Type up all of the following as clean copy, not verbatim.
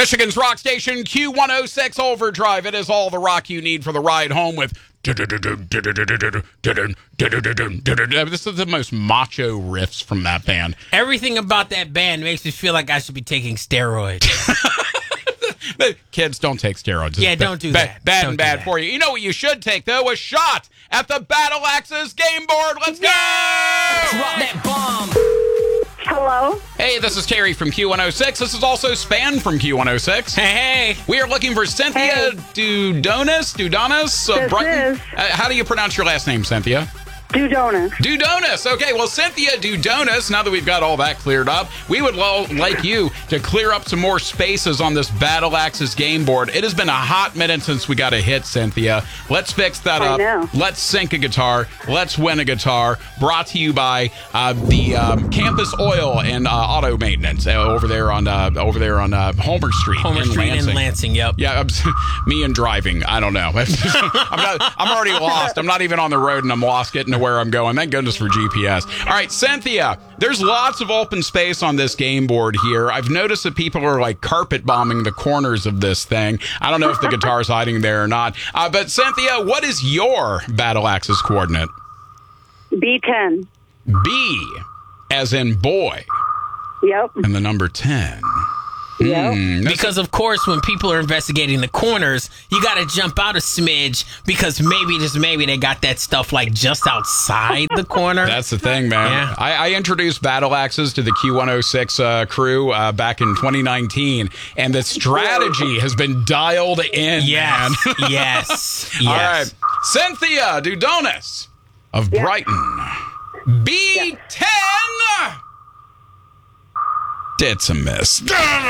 Michigan's rock station, Q106 Overdrive. It is all the rock you need for the ride home with... This is the most macho riffs from that band. Everything about that band makes me feel like I should be taking steroids. Kids, don't take steroids. Yeah, don't do that. Bad Don't and do bad that. for you. You know what you should take, though? A shot at the Battle Axes game board. Let's go! Drop that bomb. Hello? Hey, this is Terry from Q106. This is also Span from Q106. Hey. We are looking for Cynthia Dudonis. This is. How do you pronounce your last name, Cynthia? Dudonis. Dudonis. Okay, well, Cynthia Dudonis, now that we've got all that cleared up, we would like you to clear up some more spaces on this Battle Axes game board. It has been a hot minute since we got a hit, Cynthia. Let's fix that up. know. Let's sync a guitar. Let's win a guitar. Brought to you by the Campus Oil and Auto Maintenance over there on Homer Street. Homer Street in Lansing, yep. Yeah, me and driving. I don't know. I'm already lost. I'm not even on the road, and I'm lost getting to where I'm going. Thank goodness for GPS. All right, Cynthia, there's lots of open space on this game board here. I've noticed that people are like carpet bombing the corners of this thing. I don't know if the guitar's hiding there or not. But Cynthia, what is your Battle Axes coordinate? B10. B, as in boy, Yep. and the number 10. Yep. Because, of course, when people are investigating the corners, you got to jump out a smidge because maybe, just maybe, they got that stuff like just outside the corner. That's the thing, man. Yeah. I introduced Battle Axes to the Q106 crew back in 2019, and the strategy has been dialed in, Yes. man. Yes. All right. Cynthia Dudonis of Brighton. B10. It's a miss.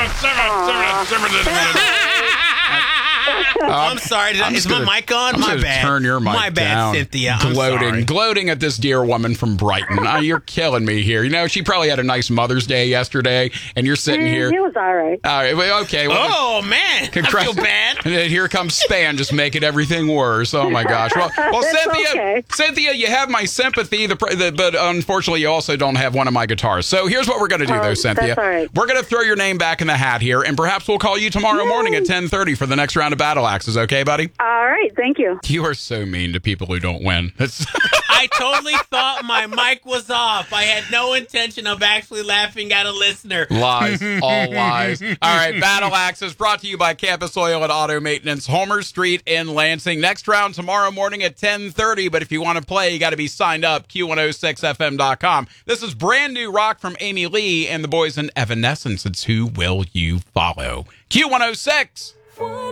I'm sorry. Is my mic on? My bad. Turn your mic My bad, down. Cynthia. I'm sorry. Gloating at this dear woman from Brighton. You're killing me here. You know, she probably had a nice Mother's Day yesterday, and you're sitting here. It was all right. All right, well, okay. Well, Oh, man. I feel bad. And then here comes Span, just making everything worse. Oh my gosh. Well, Cynthia, okay. Cynthia, you have my sympathy, but unfortunately, you also don't have one of my guitars. So here's what we're going to do, though, Cynthia. That's all right. We're going to throw your name back in the hat here, and perhaps we'll call you tomorrow morning at 10:30 for the next round of Battle Axes. Okay, buddy? All right. Thank you. You are so mean to people who don't win. I totally thought my mic was off. I had no intention of actually laughing at a listener. Lies. All lies. All right, Battle Axes brought to you by Campus Oil and Auto Maintenance, Homer Street in Lansing. Next round tomorrow morning at 10:30, but if you want to play, you got to be signed up, Q106FM.com. This is brand new rock from Amy Lee and the boys in Evanescence. It's Who Will You Follow? Q106.